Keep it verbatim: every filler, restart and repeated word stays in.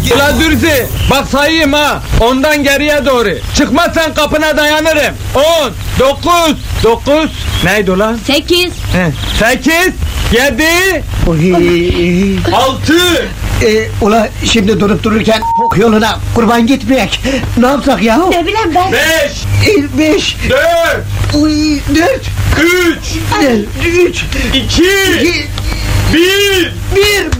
Ula Dürzi, bak sayayım ha. Ondan geriye doğru. Çıkmazsan kapına dayanırım. On, dokuz, dokuz. Neydi ulan? Sekiz. He, sekiz, yedi, Oy. altı. Ee, ula şimdi durup dururken ok yoluna kurban gitmeyek. Ne yapsak ya? Ne bileyim ben. Beş, Ee, beş. dört, Oy, dört. üç, Ee, üç. iki, iki, bir. bir.